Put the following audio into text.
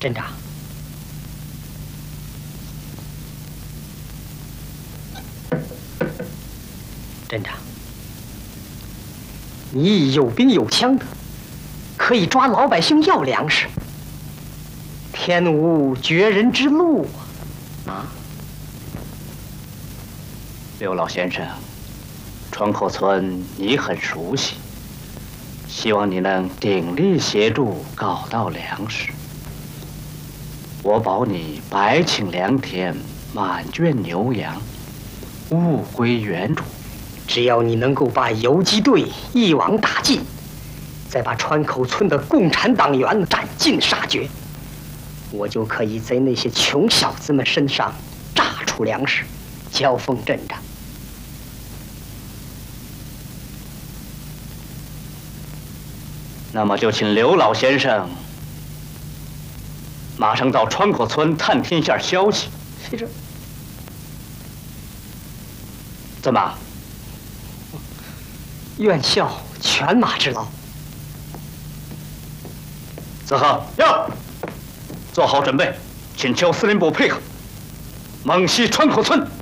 镇长，镇长，你有兵有枪的，可以抓老百姓要粮食。天无绝人之路啊！ 刘老先生，川口村你很熟悉，希望你能鼎力协助搞到粮食。我保你百顷良田，满圈牛羊，物归原主。 只要你能够把游击队一网打尽，再把川口村的共产党员斩尽杀绝，我就可以在那些穷小子们身上榨出粮食，交奉镇长。 那么就请刘老先生马上到川口村探听一下消息。 是这。 怎么？ 愿效犬马之劳。 子恒，要做好准备，请求司令部配合，猛袭川口村。